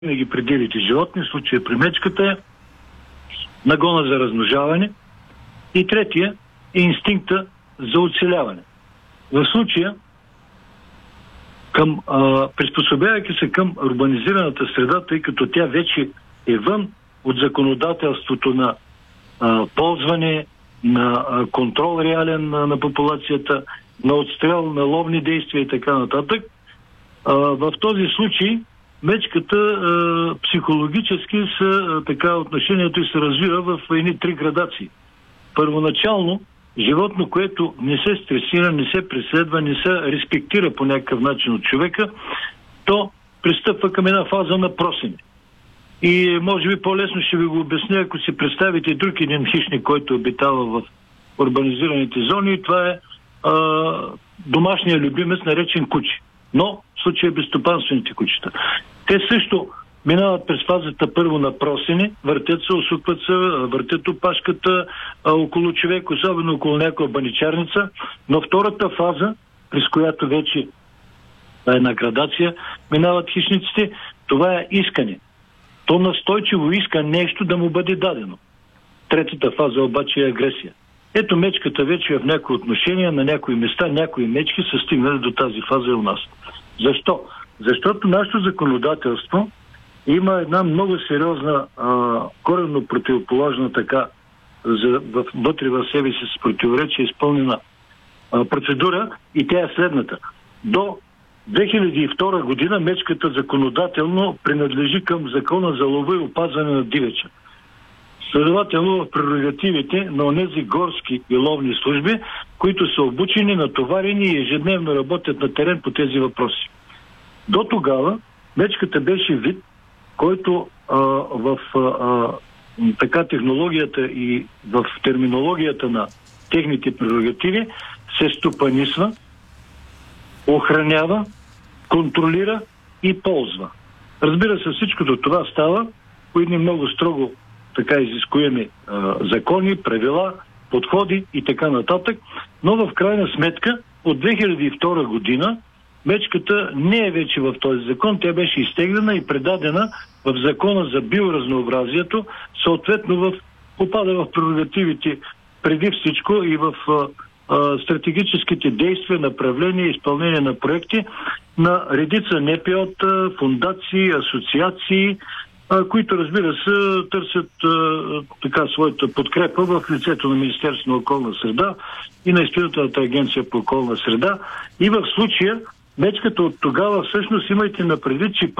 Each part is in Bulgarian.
винаги при дивите животни, в случая при мечката е нагона за размножаване и третия е инстинкта за оцеляване. В случая, приспособявайки се към урбанизираната среда, тъй като тя вече е вън от законодателството на ползване, на контрол реален на популацията, на отстрел, на ловни действия и така нататък, в този случай мечката психологически отношението й се развива в едни 3 градации. Първоначално, животно, което не се стресира, не се преследва, не се респектира по някакъв начин от човека, то пристъпва към една фаза на просене. И може би по-лесно ще ви го обясня, ако си представите друг един хищник, който обитава в урбанизираните зони. Това е домашния любимец, наречен куче. Но в случая безстопанствените кучета. Те също минават през фазата първо на просене, въртят се, усукват се, въртят опашката около човек, особено около някоя баничарница. Но втората фаза, през която вече е една градация, минават хищниците, това е искане. То настойчиво иска нещо да му бъде дадено. Третата фаза обаче е агресия. Ето мечката вече в някои отношения, на някои места, някои мечки са стигнали до тази фаза и у нас. Защо? Защото нашето законодателство има една много сериозна, коренно противоположна вътре в себе си с противоречие изпълнена процедура и тя е следната. До 2002 година мечката законодателно принадлежи към Закона за лова и опазване на дивеча. Следователно в прерогативите на онези горски и ловни служби, които са обучени, натоварени и ежедневно работят на терен по тези въпроси. До тогава мечката беше вид, който в технологията и в терминологията на техните прерогативи се стопанисва, охранява, контролира и ползва. Разбира се, всичкото това става по едни много строго изискуеми закони, правила, подходи и така нататък, но в крайна сметка от 2002 година мечката не е вече в този закон, тя беше изтеглена и предадена в Закона за биоразнообразието, съответно попада в прерогативите преди всичко и в стратегическите действия, направления и изпълнение на проекти на редица НПО-та, фундации, асоциации, които, разбира се, търсят своята подкрепа в лицето на Министерството на околна среда и на Изпълнителната агенция по околна среда. И в случая мечката от тогава, всъщност имайте на предвид, че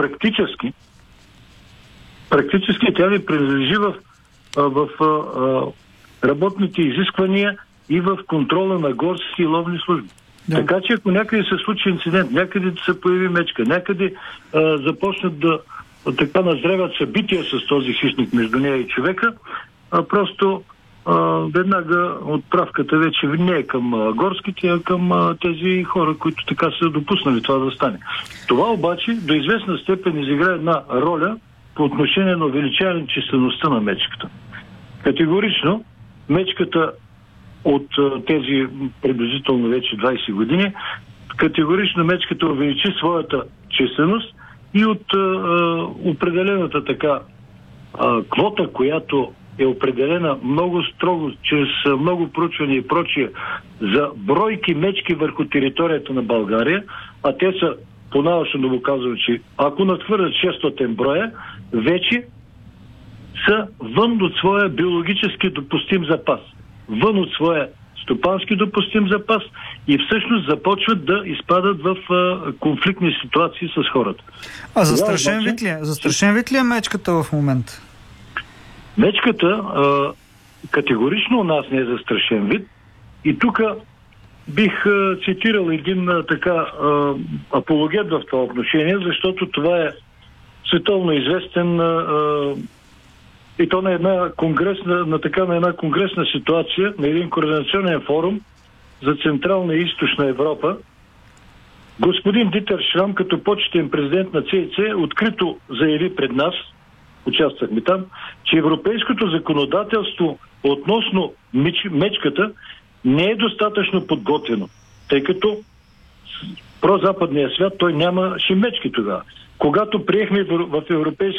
практически тя ви принадлежи в работните изисквания и в контрола на горски и ловни служби. Да. Така че ако някъде се случи инцидент, някъде се появи мечка, някъде започнат да назреват събития с този хищник между нея и човека, просто веднага отправката вече не е към горските, а към тези хора, които така са допуснали това да стане. Това обаче до известна степен изигра една роля по отношение на увеличаване числеността на мечката. Категорично мечката от тези приблизително вече 20 години, категорично мечката увеличи своята численост и от определената квота, която е определена много строго, чрез много проучвания и прочие, за бройки мечки върху територията на България, а те са, по-научно го казвам, че ако надхвърлят 600 броя, вече са вън от своя биологически допустим запас, вън от своя стопански допустим запас и всъщност започват да изпадат в конфликтни ситуации с хората. А застрашен вид ли е? Застрашен вид ли е мечката в момента? Мечката категорично у нас не е застрашен вид и тук бих цитирал един апологет в това отношение, защото това е световно известен и то на една конгресна ситуация, на един координационен форум за Централна и Източна Европа. Господин Дитер Шрам, като почетен президент на ЦИЦ, открито заяви пред нас, участвахме там, че европейското законодателство относно мечката не е достатъчно подготвено, тъй като прозападния свят, той нямаше мечки тогава. Когато приехме в Европейския